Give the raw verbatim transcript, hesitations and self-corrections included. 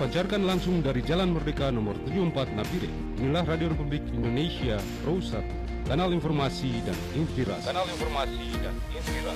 dipancarkan langsung dari Jalan Merdeka nomor tujuh puluh empat Nabire. Inilah Radio Republik Indonesia Pro satu, kanal informasi dan inspirasi. Kanal informasi dan inspirasi.